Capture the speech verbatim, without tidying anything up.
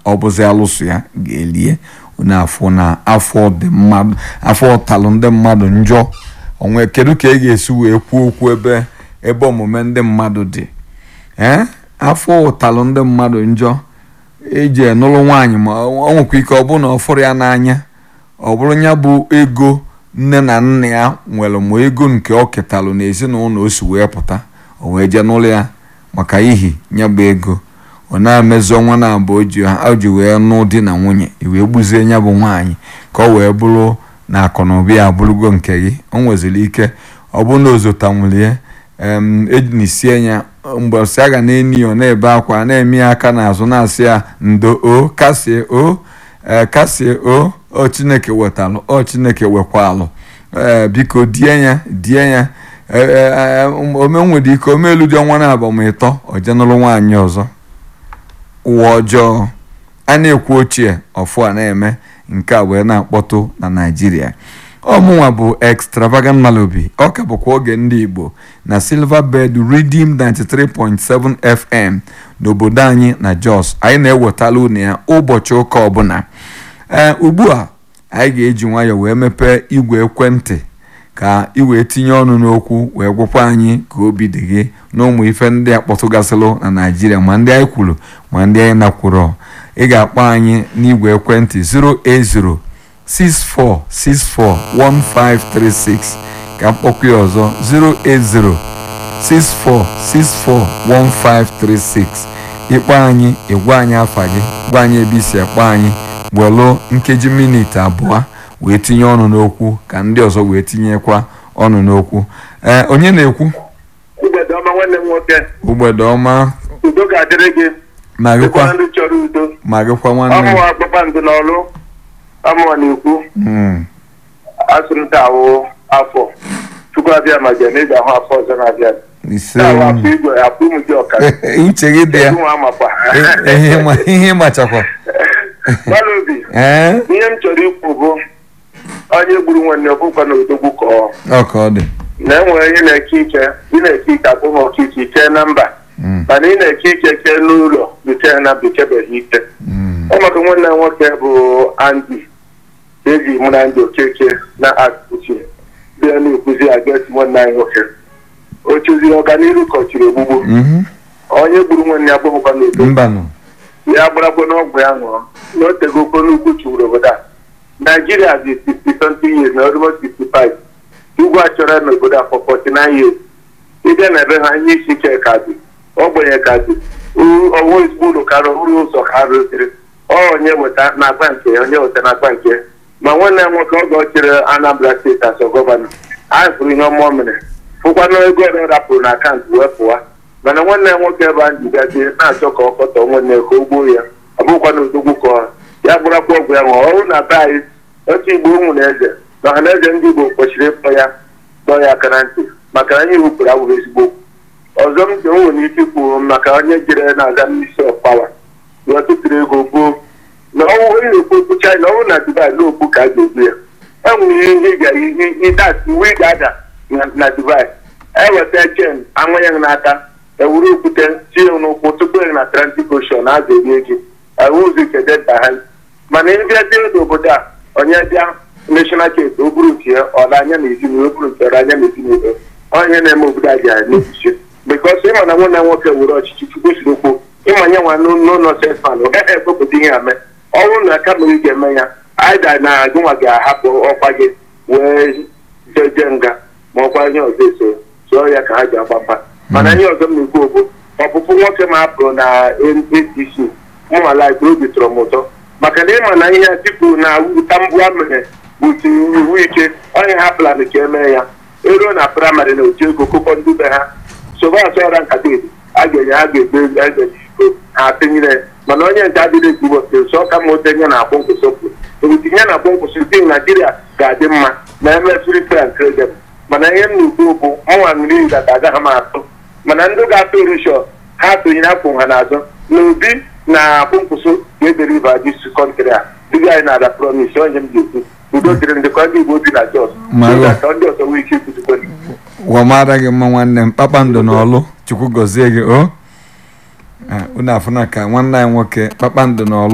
ọ bụzi alụsụ ya ga-elie n'afọ na afọ dị mmadụ afọ talụ ndị mmadụ njọ onwe kedu ka ị ga-esi wee kwuo okwu ebe ebe omume ndị mmadụ dị ee afọ ụtalụ ndị mmadụ njọ eji enụlụ nwaanyị ma ọ nwekwa ike ọ bụ na ọ fụrụ ya n'anya ọ bụrụ ya bụ ego nne na nna ya nwere ma ego nke ọ ketalụ n'ezinụlọ o si wee pụta o wee jee n'ụlọ ya maka ihi ya bụ ego ọ na-emezu ọnwa na abụọ o ji wee nụ di na nwunye iwee gbuzie ya bụ nwaanyị ka ọ wee bụrụ na akụnụba ya abụrụgo nke gị o nweziri ike ọ bụ na ozotanwulie ejinisie ya mgbe ọsị a ga na-eni ya ọ na-ebe akwa na-eme ya aka n'azụ na-asị ya ndo o kasie o kasie o ọ Chineke wetalụ ọ Chineke wekwalụ ee biko die ya die ya ome nwere ike omelu dị ọnwa na-abụ ma ịtọ o jenụlụ nwaanyị ọzọ ụwa ọjọọ a na-ekwu ochie ọfụ a na-eme nke a wee na-akpọtụ na Naịjirịa ọmụnwa bụ Extravagant Malobi ọ ka bụkwa oge ndị Igbo na Silverbird Redeem ninety-three point seven F M n'obodo anyị na Jos anyị na-ewetala unu ya ụbọchị ụka ọbụla ee ugbu a anyị ga-eji nwayọọ wee mepee igwe ekwentị ka ị wee tinye ọnụ n'okwu wee gwakwa anyị ka obi dị gị na ụmụ ife ndị a kpọtụgasịlụ na Naịjirịa ma ndị anyị kwuru ma ndị anyị nakwuru ị ga-akpọ anyị n'igwe ekwentị zero eight zero six four six four one five three six ka mkpọkwa ya ọzọ zero eight zero six four six four one five three six ịkpọ anyị ịgwa anyị afa gị gwa anyị ebe isi akpọ anyị gwelụ nkeji miniti abụọ wee tinye ọnụ n'okwu ka ndị ọzọ wee tinyekwa ọnụ n'okwu ee onye na-ekwu ugbede ọma nwanne m nwoke ugbede ọma udo ga-adịrị gị ma gịkwa ndị chọrọ udo ma gịkwa nwanne m ọmụwa kpakpando n'ọlụ ọmụwa na-ekwu asụmta ahụ afọ Chukwu abịa ma bịa n'ịga ahụ afọ ọzọ na-abịa ise afọ igwe afọ ụmụ gị ọka uche gị dị ya ihe ịmachakwa Malobi ihe m chọrọ ikwu bụ onye gburu nwanne ọbụkwa na odogwu ka ọ dị na enwere onye na-eke ike ị na-eke ike akpụghị ọkike ike na mba mana ị na-eke ike kee n'ụlọ bute na bekebeghị ike ọ maka nwanne nwoke bụ Andy eji mụ na ndị okeke na akụchi bịa na-ekwuzi agati nwanne anyị nwoke o chụziri ọganihu kọchiri ogbugbo onye gburu nwanne ya bụbụkwa n'udo ya gbaragbo n'ọgwụ ya ṅụọ na o tego okpo n'ugwu chụrụ obodo a Nigeria dị sixty something years na almost sixty-five ugwu achọrọ n'obodo a for forty-nine years ịbịa na ebe ha nye isi ike ka dị ogbenye ka dị ọnwa ezigbo ụlọ ka rụrụ ụzọ ka rụziri onye weta na agba nke onye weta na agba nke ma nwanne ya nwoke oge ọ chere Anambra steeti as gọvanọ anyị fụrụ ihe ọma mere fụkwana ego ọ rapụrụ na akaụntụ wee pụwa mana nwanne ya nwoke ebe a jigazi na-achọ ka ọ kọtọ nwanne ka o gbuo ya ọ bụkwa na odogwu ka ya gbarakwa ọgwụ ya nwa ọrụ na be anyị otu Igbo ụmụ na eze na ọha na eze ndị Igbo kwesịrị ịkpọ ya dọọ ya aka na ntị maka anyị wepụrụ awụrụ ezigbo ọzọ m dị nwere ike ikwu maka onye jere na-aga n'isi ọkpawa ya tụtụrụ ego gboo na ọnwụ na-ekwu okwu China ọnwụ na Dubai na okwu ka a ga-egbu ya enwere ihe iwe ị ga-ada na Dubai eweta chen anwanye n'aka ewuru okwute tie n'ụkwụ tupu ị na Atlantic Ocean a ga-erie gị awụzi kedeta ha mana ịbịa dị n'obodo a onye bịa national case o buru nke ọla anya na ezinụlọ o buru nke ọla anya na ezinụlọ onye na-eme obodo a bịara n'echiche bikọs ịma na nwanne nwoke were ọchịchị Chukwu siri okwu ịmanye nwa n'ụlọ sesman ọ gaghị ekpopụta ihe ame ọnwụ na kama ị ga-eme ya aida na gịnwa ga-ahapụ ọkwa gị wee jeje nga ma ọkwa ihe ọzọ eso zụọ ya ka ha ji agba mba mana ihe ọzọ m na-ekwu okwu ọpụpụ nwoke ma apụrụ na A D C ụmụala Igbo obi tọrọ m ụtọ maka na ịma na ihe tipu na ụta mbụ a mere butu iwu ike onye ha plan ka emee ya eruo na praịmarị na otu ego kụkọ ndị be ha sobe asọra nkata edo a ga-enye ha ga-egbe ego ha tinyere mana onye nke adịghị ezigbo sọ ka ma otenye na akwụ nkwụsị ebutinye na akwụ nkwụsị dị Naijiria ga-adị mma na eme free fair and credible mana ihe m na-ekwu bụ ọnwa mmiri data agaghị m atụ mana ndị ga-atụ erishọ ha tụnyere akwụ ha n'azụ na obi na akwụ nkwụsị ga-ederiva dis kọntrị a dịga anyị na-ada promis onye m ga-ekwu udo dịrị ndịkọ ndị Igbo bi na Jos ka ndị ọzọ nwee ike ikwutukwe wamara gị mma nwanne m Kpakpando n'Ọlụ Chukwu gọzie gị o unu afụna ka nwanne anyị nwoke Kpakpando n'Ọlụ